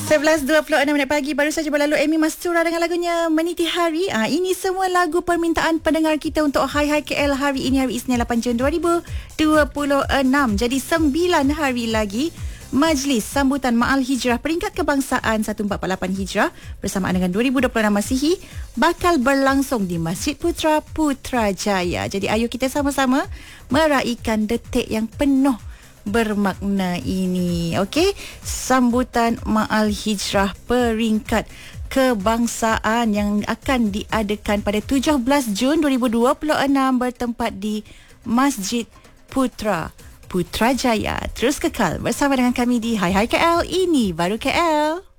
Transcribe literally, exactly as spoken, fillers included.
sebelas dua puluh enam minit pagi baru saja berlalu Amy Mastura dengan lagunya Meniti Hari. Ah, ini semua lagu permintaan pendengar kita untuk Hai Hai K L hari ini, hari Isnin lapan Jun dua ribu dua puluh enam. Jadi sembilan hari lagi Majlis Sambutan Ma'al Hijrah Peringkat Kebangsaan seribu empat puluh lapan Hijrah bersamaan dengan dua ribu dua puluh enam Masihi bakal berlangsung di Masjid Putra Putrajaya. Jadi ayo kita sama-sama meraihkan detik yang penuh bermakna ini. Okey, sambutan Ma'al Hijrah Peringkat Kebangsaan yang akan diadakan pada tujuh belas Jun dua ribu dua puluh enam bertempat di Masjid Putra Putrajaya. Terus kekal bersama dengan kami di Hai Hai K L, ini baru K L.